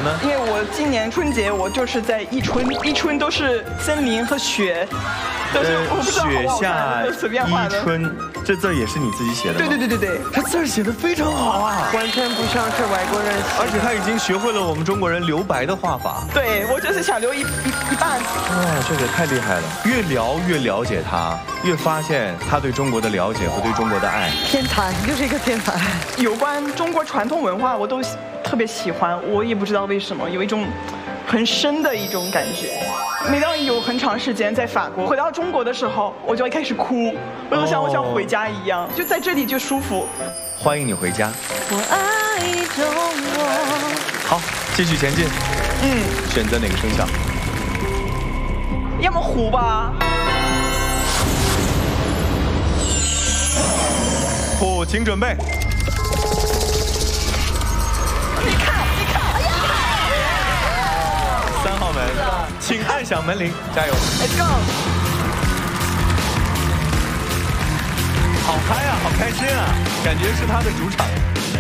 呢？ 因为我今年春节我就是在伊春，伊春都是森林和雪，都是我不知道好不好看，都随便画的。 伊春，这字也是你自己写的吗？ 对， 他字写的非常好啊， 完全不像是外国人写的。 而且他已经学会了我们中国人留白的画法。 对，我就是想留一半。 哇，这个太厉害了！越聊越了解他，越发现他对中国的了解和对中国的爱。 天才，就是一个天才。 有关中国传统文化，我都特别喜欢，我也不知道为什么，有一种很深的一种感觉。每当有很长时间在法国，回到中国的时候，我就会开始哭，我就像我想回家一样，就在这里就舒服。 欢迎你回家。 我爱你中国。 好，继续前进。选择哪个声效？ 要么胡吧。 虎，请准备。 你看，哎呀 3号门，请按响门铃，加油 ，Let's go。 好嗨啊，好开心啊，感觉是他的主场。